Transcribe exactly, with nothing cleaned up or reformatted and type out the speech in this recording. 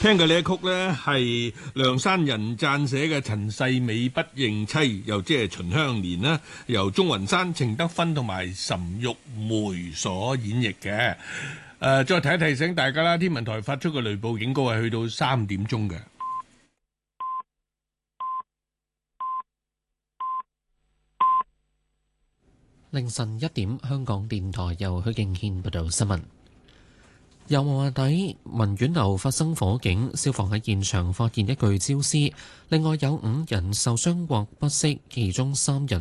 聽嘅呢一曲呢，係梁山人撰寫嘅《陳世美不認妻》，又即係秦香蓮啦，由鍾雲山、程德芬同埋岑玉梅所演繹嘅。誒、呃，再提一提醒大家啦，天文台發出嘅雷暴警告係去到三點鐘嘅。 凌晨一點，香港電台由許敬軒報道新聞。油麻地文苑樓發生火警，消防喺現場發現一具焦屍，另外有五人受傷或不適，其中三人